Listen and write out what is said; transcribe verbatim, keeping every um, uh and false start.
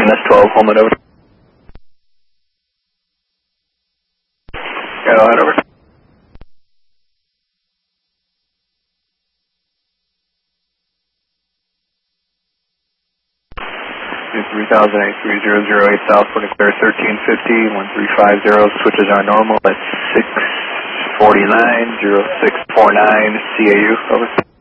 C M S twelve, Holman, over. Go ahead, over. three thousand eight, three zero zero eight South, for declare thirteen fifty, one three five zero, switches are normal at six forty-nine, zero six four nine, C A U, over.